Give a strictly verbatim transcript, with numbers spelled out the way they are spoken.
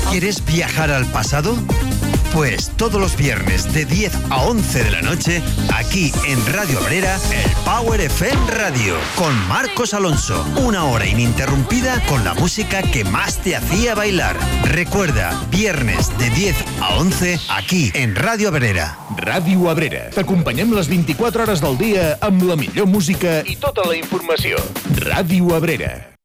¿Quieres viajar al pasado? Pues todos los viernes de diez a once de la noche, aquí en Radio Abrera, el Power F M Radio, con Marcos Alonso. Una hora ininterrumpida con la música que más te hacía bailar. Recuerda, viernes de diez a once, aquí en Radio Abrera. Ràdio Abrera. T'acompanyem les vint-i-quatre hores del dia amb la millor música i tota la informació. Ràdio Abrera.